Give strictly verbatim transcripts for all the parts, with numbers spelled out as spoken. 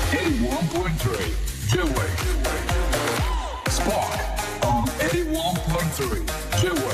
エイティワンポイントスリー J-Wave Spark on エイティワンポイントスリー J-Wave。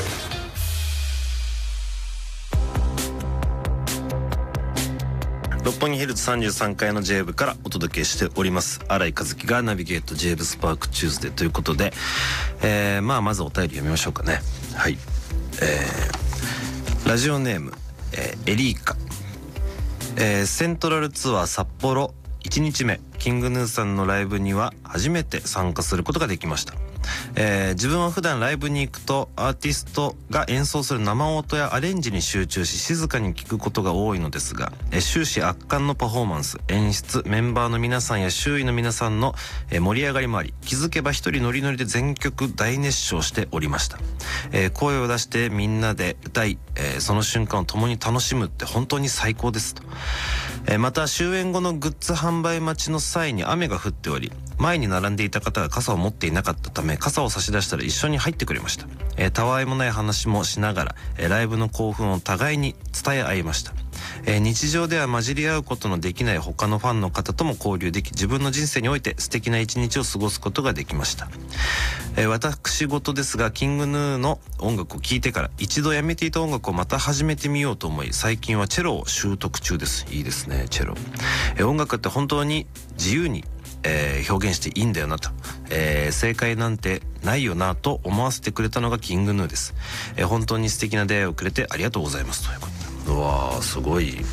六本木ヒルズさんじゅうさんかいの ジェイブ からお届けしております新井和樹がナビゲート ジェイブ スパークチューズデーということで、えー、まあまずお便り読みましょうかね。はい、えー、ラジオネーム、えー、エリーカ、えー、セントラルツアー札幌いちにちめ、キングヌーさんのライブには初めて参加することができました。えー、自分は普段ライブに行くとアーティストが演奏する生音やアレンジに集中し静かに聴くことが多いのですが、えー、終始圧巻のパフォーマンス、演出、メンバーの皆さんや周囲の皆さんの、えー、盛り上がりもあり、気づけば一人ノリノリで全曲大熱唱しておりました。えー、声を出してみんなで歌い、えー、その瞬間を共に楽しむって本当に最高ですと。えー、また終演後のグッズ販売待ちの際に雨が降っており、前に並んでいた方が傘を持っていなかったため傘を差し出したら一緒に入ってくれました。えー、たわいもない話もしながら、えー、ライブの興奮を互いに伝え合いました。えー、日常では混じり合うことのできない他のファンの方とも交流でき、自分の人生において素敵な一日を過ごすことができました。えー、私事ですが、キングヌーの音楽を聴いてから一度やめていた音楽をまた始めてみようと思い、最近はチェロを習得中です。いいですね、チェロ。えー、音楽って本当に自由にえー、表現していいんだよなと、えー、正解なんてないよなと思わせてくれたのがキングヌーです。えー、本当に素敵な出会いをくれてありがとうございますということで、うわーすごい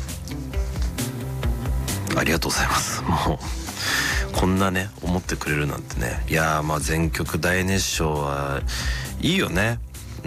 ありがとうございます。もうこんなね思ってくれるなんてね。いやー、まあ全曲大熱唱はいいよね。うん、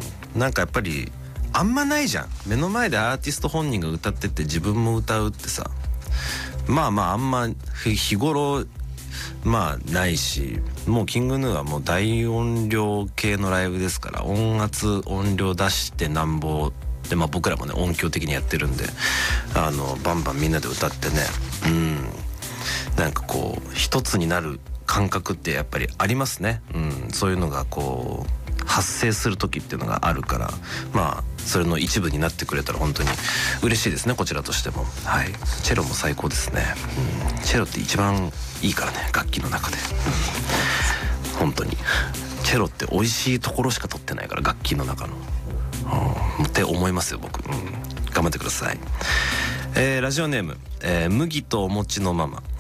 なんかやっぱりあんまないじゃん、目の前でアーティスト本人が歌ってて自分も歌うってさ。まあまああんま日頃まあないし、もうキングヌーはもう大音量系のライブですから、音圧音量出してなんぼで、まあ僕らもね音響的にやってるんで、あのバンバンみんなで歌ってね、うん、なんかこう一つになる感覚ってやっぱりありますね。うん、そういうのがこう発生する時っていうのがあるから、まあそれの一部になってくれたら本当に嬉しいですね、こちらとしても。はい、チェロも最高ですね。うん、チェロって一番いいからね、楽器の中で。うん、本当にチェロって美味しいところしか取ってないから、楽器の中の、うん、って思いますよ僕。うん、頑張ってください。えー、ラジオネーム、えー、麦とお餅のママ。